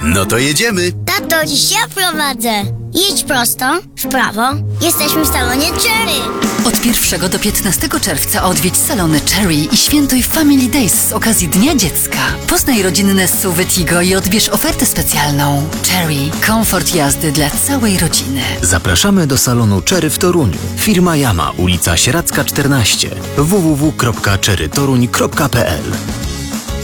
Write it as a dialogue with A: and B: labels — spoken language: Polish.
A: No to jedziemy.
B: Tato, dziś ja prowadzę. Jedź prosto, w prawo. Jesteśmy w salonie Cherry.
C: Od 1 do 15 czerwca odwiedź salony Cherry i świętuj Family Days z okazji Dnia Dziecka. Poznaj rodzinne SUV Tigo i odbierz ofertę specjalną. Cherry. Komfort jazdy dla całej rodziny.
D: Zapraszamy do salonu Cherry w Toruniu. Firma Yama, ulica Sieradzka 14. www.cherrytoruń.pl